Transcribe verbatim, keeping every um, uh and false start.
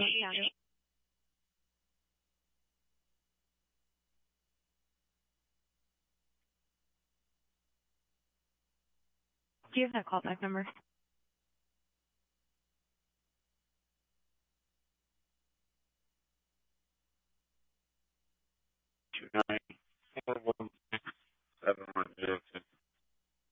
County. Do you have that callback number? Two nine